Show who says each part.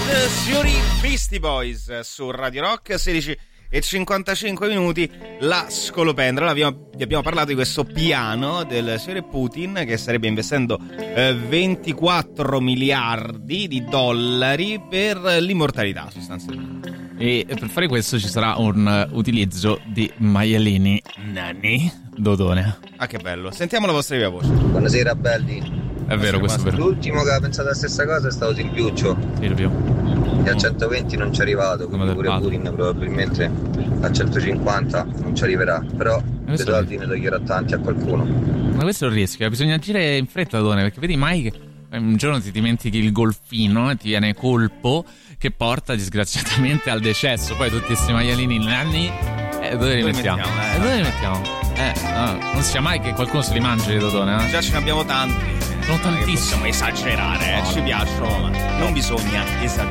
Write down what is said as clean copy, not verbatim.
Speaker 1: Signori Beastie Boys su Radio Rock, 16:55 minuti. La scolopendra. Vi abbiamo parlato di questo piano del signore Putin che starebbe investendo 24 miliardi di dollari per l'immortalità, sostanzialmente.
Speaker 2: E per fare questo ci sarà un utilizzo di maialini nani Dodone.
Speaker 1: Ah, che bello. Sentiamo la vostra viva voce.
Speaker 3: Buonasera belli.
Speaker 2: È vero, questo è vero.
Speaker 3: L'ultimo che ha pensato la stessa cosa è stato Simpiuccio.
Speaker 2: Silvio.
Speaker 3: E a 120 non ci è arrivato, quindi pure Putin probabilmente a 150 non ci arriverà. Però dei soldi ne toglierà tanti a qualcuno.
Speaker 2: Ma questo è un rischio, bisogna agire in fretta, Dodone, perché vedi mai che un giorno ti dimentichi il golfino e ti viene colpo che porta disgraziatamente al decesso. Poi tutti questi maialini nani dove li mettiamo? Dove li mettiamo? No, non sia mai che qualcuno se li mangi, Dodone.
Speaker 1: Già ce ne abbiamo tanti.
Speaker 2: Sono tantissimi.
Speaker 1: Possiamo esagerare, ci piacciono, ma non bisogna esagerare.